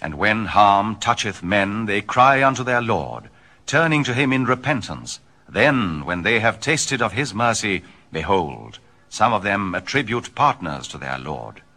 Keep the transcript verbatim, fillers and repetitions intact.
And when harm toucheth men, they cry unto their Lord, turning to him in repentance. Then, when they have tasted of his mercy, behold, some of them attribute partners to their Lord.